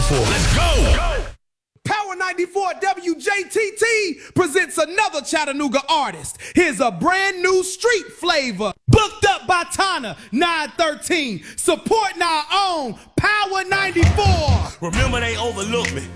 94. Let's go! Power 94 WJTT presents another Chattanooga artist. Here's a brand new street flavor. Booked up by Tana 913. Supporting our own Power 94. Remember they overlooked me.